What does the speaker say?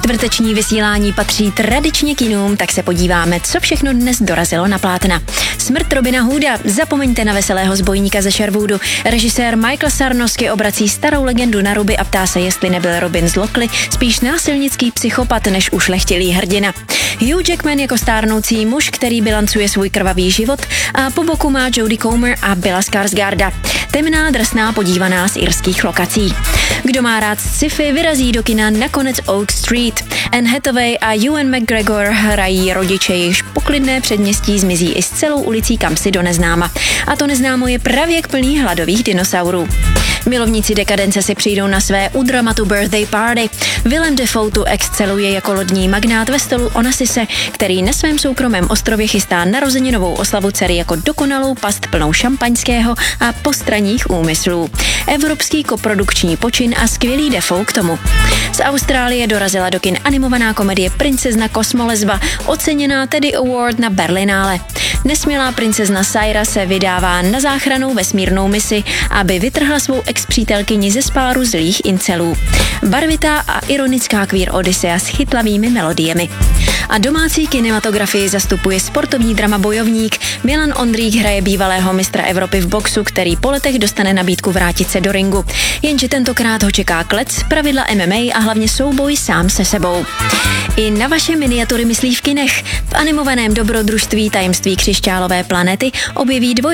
Čtvrteční vysílání patří tradičně kinům, tak se podíváme, co všechno dnes dorazilo na plátna. Smrt Robina Hooda, zapomeňte na veselého zbojníka ze Sherwoodu. Režisér Michael Sarnowski obrací starou legendu na ruby a ptá se, jestli nebyl Robin z Lockley spíš násilnický psychopat než ušlechtilý hrdina. Hugh Jackman jako stárnoucí muž, který bilancuje svůj krvavý život, a po boku má Jodie Comer a Billa Skarsgarda. Temná, drsná podívaná z irských lokací. Kdo má rád sci-fi, vyrazí do kina Nakonec Oak Street. Anne Hathaway a Ewan McGregor hrají rodiče, jejichž poklidné předměstí zmizí i s celou ulicí kamsi do neznáma. A to neznámo je pravěk plný hladových dinosaurů. Milovníci dekadence si přijdou na své u dramatu birthday party. Willem Dafoe tu exceluje jako lodní magnát ve stolu Onassise, který na svém soukromém ostrově chystá narozeninovou oslavu dcery jako dokonalou past plnou šampaňského a postranních úmyslů. Evropský koprodukční počin a skvělý Dafoe k tomu. Z Austrálie dorazila do kin animovaná komedie Princezna Kosmolesba, oceněná Teddy Award na Berlinále. Nesmělá princezna Saira se vydává na záchrannou vesmírnou misi, aby vytrhla svou ex-přítelkyni ze spáru zlých incelů. Barvitá a ironická queer odysea s chytlavými melodiemi. A domácí kinematografii zastupuje sportovní drama Bojovník. Milan Ondřík hraje bývalého mistra Evropy v boxu, který po letech dostane nabídku vrátit se do ringu. Jenže tentokrát ho čeká klec, pravidla MMA a hlavně souboj sám se sebou. I na vaše miniatury myslí v kinech. V animovaném dobrodružství Tajemství křišťálové planety objeví